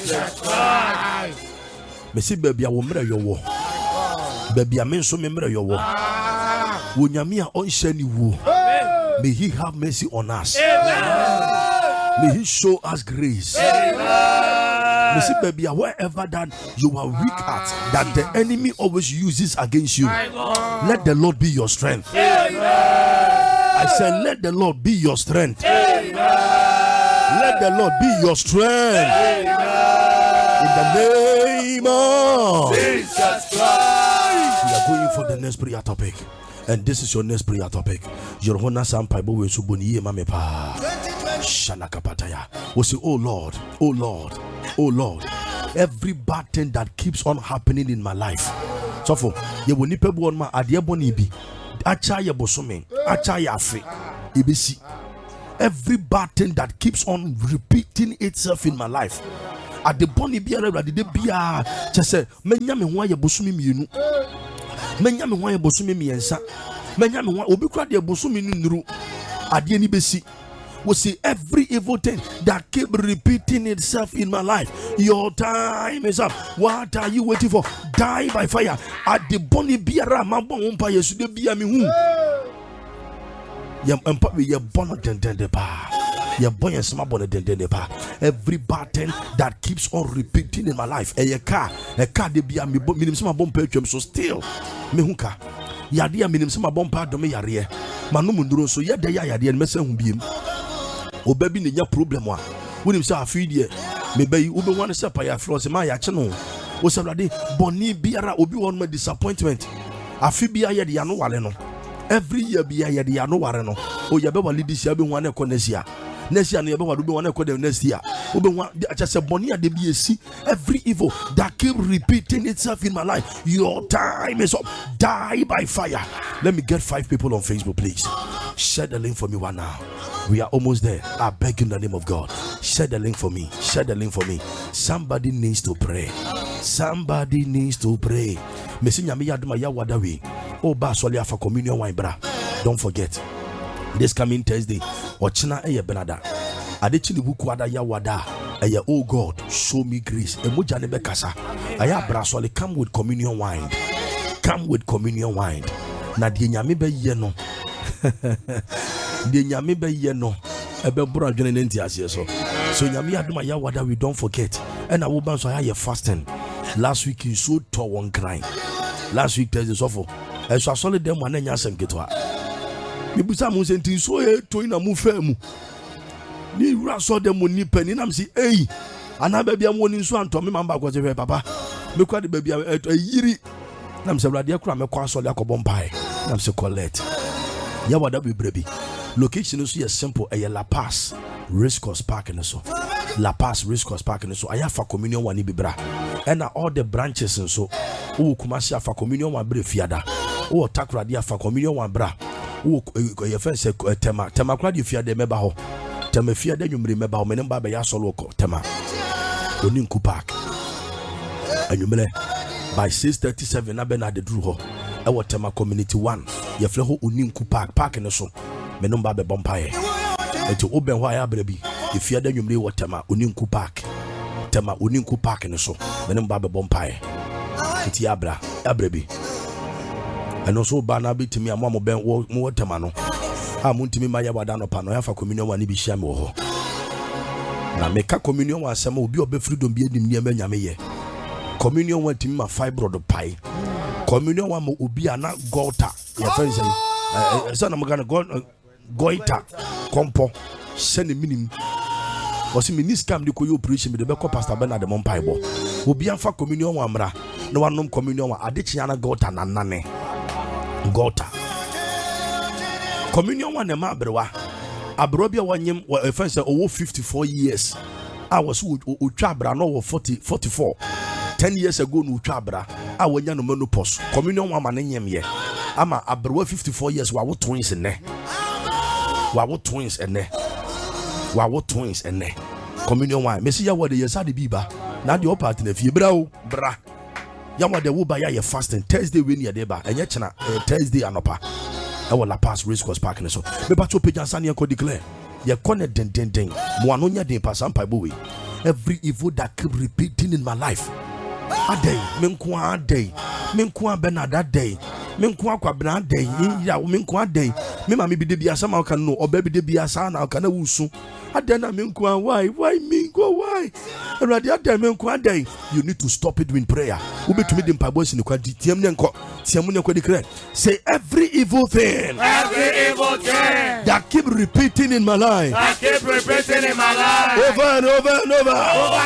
Me see baby a womre yo wo. Baby a men so memre yo wo. Wo nyame a onhyani wo. May he have mercy on us. May he show us grace. Me see baby wherever that you are weak at, that the enemy always uses against you, let the Lord be your strength. I said let the Lord be your strength. Let the Lord be your strength. In the name of Jesus Christ. We are going for the next prayer topic. And this is your next prayer topic. Your Hona Sampaibo we suboniye mamepa. Shalakapataya. We say, oh Lord, oh Lord, oh Lord, every bad thing that keeps on happening in my life. So for ye will nipe bon ma adie boni bi. Acha ye bosome, acha ye afe. Ibisi. Every bad thing that keeps on repeating itself in my life. At the boni biara ready de bia just say menya me ho aye bosome mienu. Menya me ho aye bosome miensa. Menya me ho obi kura de bosome nuru. Ade ni besi. We see every evil thing that keep repeating itself in my life. Your time is up. What are you waiting for? Die by fire. At the boni biara mabon umpa yesu de bia me hu. Empa we ye born den pa. Ye born ye small born den pa. Every bad thing that keeps on repeating in my life. A car de bia me minim sama bom pa twem so still me hu ka. Yade ya minim sama bom pa do me yare. Manu munduro so ye de ya yade me se hu biem. Obabi ne nya problem a. Wonim say afi de me bayi wo be wan se pa ya flo se ma ya che no. Wo se brade boni biara obi won ma disappointment. Afi bia ye de ya no wale no. Every year bia ye de ya no ware no. O ye be wale this year be wan e konesia. Next year no ye be wale be wan e ko the next year. Wo be wan acha se boni ade bi esi. Every evil that keep repeating itself in my life. Your time is up. Die by fire. Let me get 5 people on Facebook, please. Share the link for me one now. We are almost there. I beg in the name of God. Share the link for me. Share the link for me. Somebody needs to pray. Somebody needs to pray. Oh, Basolia for communion wine, bra. Don't forget. This coming Thursday, Ochina eye benada. Adechili bukwada ya wada. Eye, oh God, show me grace. Emujane bekasa. Aya brasoli, come with communion wine. Come with communion wine. Na die nyame be ye no. The nyame be ye no ebe bro adwene nenti ase so nyame aduma ya wada we don't forget and I will ban so ya fasting last week you so to one crying last week Thursday so for so solid dem wan anya asem ketwa me busa mo senti so e to ina mu fa mu ni wura so dem ni pani nam si ana ba bia mo ni so anto me mamba ko se papa me kwa de ba bia yiri nam se brade akura me kwa so le akobom pai nam se collect ya wada be brebi. Location is so simple. A La Paz Race Course Park in so. La Paz Race Course Park in so. I have for communion one ibibra. And all the branches and so. Oh, Kumasi for communion one bre fiada. Oh, Takra dia for communion one bra. Oh, your friend say tema crowd you fiada meba ho. Tema fiada you remember menemba be ya solo tema. Oninku Park. And you by 6:37 abena de drew ho. I want tema community 1. Your fleho Oninku Park in so. Menumba be bompaye eto oben hwa ya brabi if ya da nwumre wotema Oninku Park tema Oninku Park ne so menumba be bompaye enti abra abrabi eno so ba na betimi amamo ben wo wotema no a muntimi ma ya wada no pa no ya fa communion wa ni bi hia me wo ho na meka communion wa asema obi obefridom bi edim niam nyame ye communion wa timi ma fibroid pie communion wa mo obi ana gota ya fancy sana magana goita kompo send minim was me this scam de koyo operation me de be ko Pastor Bernard de Mompaibo obi anfa communion wa mra na wanom communion wa adechia na gota na nane gota communion wa na mabrewa abrobia wanyem wa fancy owo 54 years I was utwa bra no 44 10 years ago no utwa bra a wanya no menopause communion wa manenyem ye ama abrewa 54 years wa twins ne wa twins ene communion wine mesi ya wode yesa de biba na de opart na fie bra o bra ya wode wo ba ya fasting Thursday we near dey ba enye chena Thursday anopa e wo La Paz Race Course Park ne so me ba cho page ansane ko declare ye kone den mo ano nya den pa sampa bo we Every evil that keep repeating in my life. A day, menkwa day, menkwa bena that day, menkwa kwa bena day, ya menkwa day. Me mami bi de biasa ma kan no, obabi de biasa na kan na wusu. A day na menkwa why menkwa why? Already a day menkwa day. You need to stop it with prayer. Ube to me the pabos in the quantity. Tiam nyanko declare. Say every evil thing that keep repeating in my life. Over and over and over.